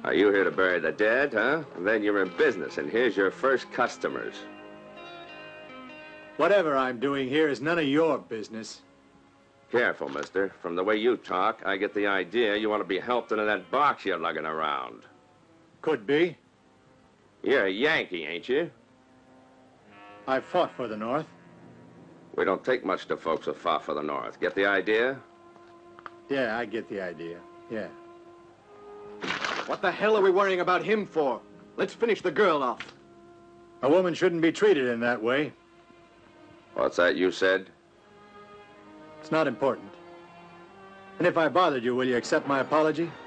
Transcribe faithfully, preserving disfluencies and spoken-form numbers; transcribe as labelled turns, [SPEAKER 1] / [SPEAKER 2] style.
[SPEAKER 1] Are you here to bury the dead, huh? Then you're in business, and here's your first customers.
[SPEAKER 2] Whatever I'm doing here is none of your business.
[SPEAKER 1] Careful, mister. From the way you talk, I get the idea you want to be helped into that box you're lugging around.
[SPEAKER 2] Could be.
[SPEAKER 1] You're a Yankee, ain't you?
[SPEAKER 2] I fought for the North.
[SPEAKER 1] We don't take much to folks who fought for the North. Get the idea?
[SPEAKER 2] Yeah, I get the idea. Yeah.
[SPEAKER 3] What the hell are we worrying about him for? Let's finish the girl off.
[SPEAKER 2] A woman shouldn't be treated in that way.
[SPEAKER 1] What's that you said?
[SPEAKER 2] It's not important. And if I bothered you, will you accept my apology?